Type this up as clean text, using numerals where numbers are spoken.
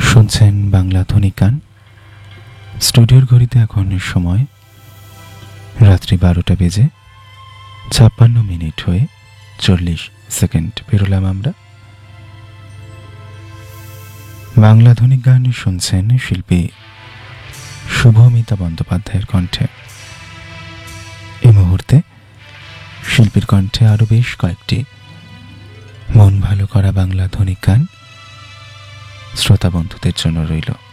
শুনছেন বাংলা ধ্বনি গান। স্টুডিওর ঘড়িতে এখন সময় রাত্রি 12টা বেজে 56 মিনিট হয়ে 40 সেকেন্ড পেরোলাম আমরা। বাংলা ধ্বনি গান শুনছেন শিল্পী শুভমিতা বন্দ্যোপাধ্যায়ের কণ্ঠে। এই মুহূর্তে শিল্পীর কণ্ঠে আরো বেশ কয়েকটি মন ভালো করা বাংলা ধ্বনি গান শ্রোতা বন্ধুদের জন্য রইল।